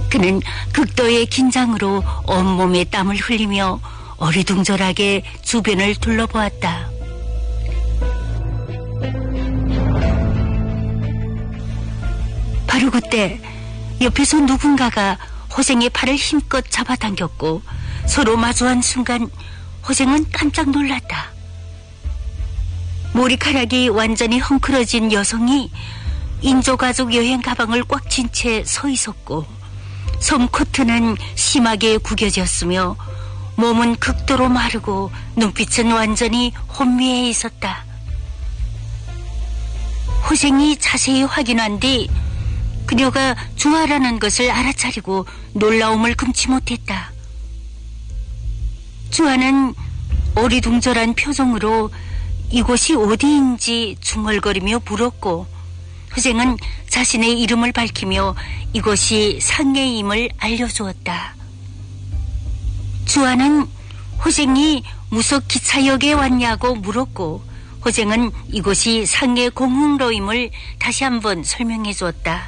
그는 극도의 긴장으로 온몸에 땀을 흘리며 어리둥절하게 주변을 둘러보았다. 바로 그때 옆에서 누군가가 호생의 팔을 힘껏 잡아당겼고 서로 마주한 순간 호생은 깜짝 놀랐다. 머리카락이 완전히 헝클어진 여성이 인조가죽 여행 가방을 꽉 쥔 채 서 있었고 솜 코트는 심하게 구겨졌으며 몸은 극도로 마르고 눈빛은 완전히 혼미해 있었다. 호생이 자세히 확인한 뒤 그녀가 주아라는 것을 알아차리고 놀라움을 금치 못했다. 주아는 어리둥절한 표정으로 이곳이 어디인지 중얼거리며 물었고 호생은 자신의 이름을 밝히며 이곳이 상해임을 알려주었다. 주아는 호생이 무속 기차역에 왔냐고 물었고 호생은 이곳이 상해 공흥로임을 다시 한번 설명해 주었다.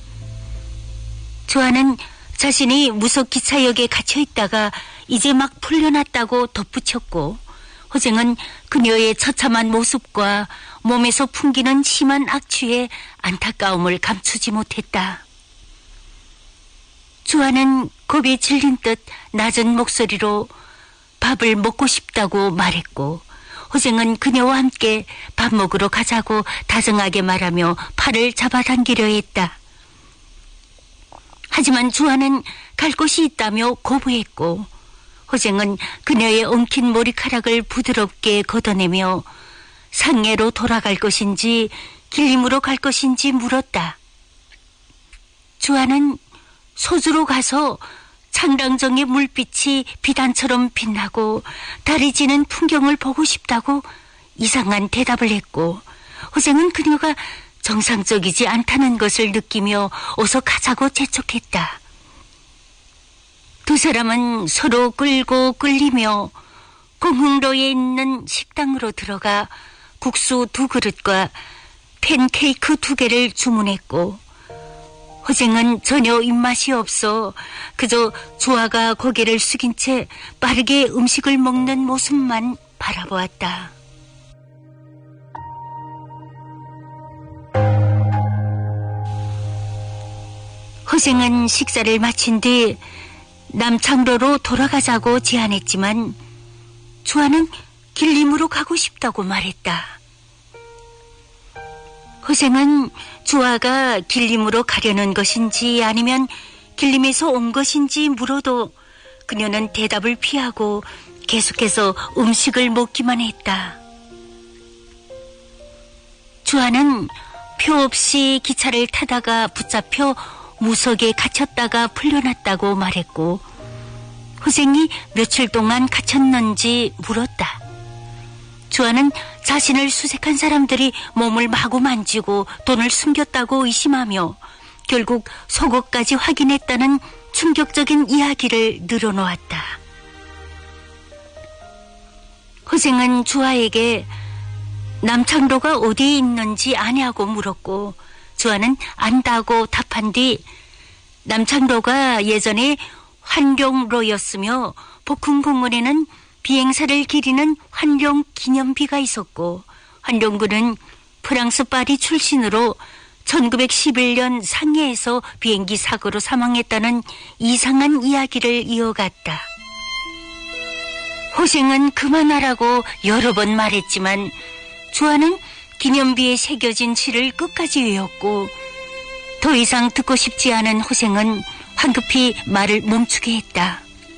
주아는 자신이 무속 기차역에 갇혀 있다가 이제 막 풀려났다고 덧붙였고 호생은 그녀의 처참한 모습과 몸에서 풍기는 심한 악취에 안타까움을 감추지 못했다. 주아는 겁에 질린 듯 낮은 목소리로 밥을 먹고 싶다고 말했고 호생은 그녀와 함께 밥 먹으러 가자고 다정하게 말하며 팔을 잡아당기려 했다. 하지만 주아는 갈 곳이 있다며 거부했고 호생은 그녀의 엉킨 머리카락을 부드럽게 걷어내며 상해로 돌아갈 것인지 길림으로 갈 것인지 물었다. 주아는 소주로 가서 창랑정의 물빛이 비단처럼 빛나고 달이 지는 풍경을 보고 싶다고 이상한 대답을 했고 호생은 그녀가 정상적이지 않다는 것을 느끼며 어서 가자고 재촉했다. 두 사람은 서로 끌고 끌리며 공흥로에 있는 식당으로 들어가 국수 2그릇과 팬케이크 2개를 주문했고 호생은 전혀 입맛이 없어 그저 주아가 고개를 숙인 채 빠르게 음식을 먹는 모습만 바라보았다. 호생은 식사를 마친 뒤 남창로로 돌아가자고 제안했지만 주아는 길림으로 가고 싶다고 말했다. 호생은 주아가 길림으로 가려는 것인지 아니면 길림에서 온 것인지 물어도 그녀는 대답을 피하고 계속해서 음식을 먹기만 했다. 주아는 표 없이 기차를 타다가 붙잡혀 무석에 갇혔다가 풀려났다고 말했고 호생이 며칠 동안 갇혔는지 물었다. 주아는 자신을 수색한 사람들이 몸을 마구 만지고 돈을 숨겼다고 의심하며 결국 속옷까지 확인했다는 충격적인 이야기를 늘어놓았다. 호생은 주아에게 남창로가 어디에 있는지 아냐고 물었고 주아는 안다고 답한 뒤 남창로가 예전에 환룡로였으며 복흥공원에는 비행사를 기리는 환룡 기념비가 있었고 환룡군은 프랑스 파리 출신으로 1911년 상해에서 비행기 사고로 사망했다는 이상한 이야기를 이어갔다. 호생은 그만하라고 여러 번 말했지만 주아는 기념비에 새겨진 시를 끝까지 외웠고 더 이상 듣고 싶지 않은 호생은 황급히 말을 멈추게 했다.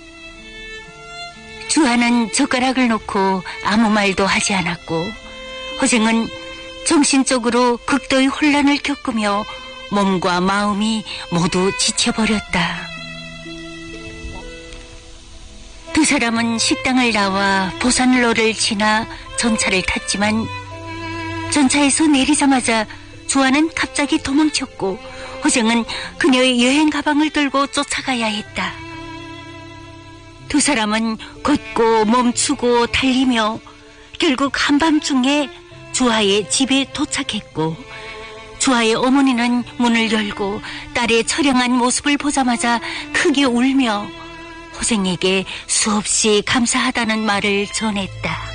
주아는 젓가락을 놓고 아무 말도 하지 않았고 호생은 정신적으로 극도의 혼란을 겪으며 몸과 마음이 모두 지쳐버렸다. 두 사람은 식당을 나와 보산로를 지나 전차를 탔지만 전차에서 내리자마자 주아는 갑자기 도망쳤고 호생은 그녀의 여행 가방을 들고 쫓아가야 했다. 두 사람은 걷고 멈추고 달리며 결국 한밤중에 주아의 집에 도착했고 주아의 어머니는 문을 열고 딸의 처량한 모습을 보자마자 크게 울며 호생에게 수없이 감사하다는 말을 전했다.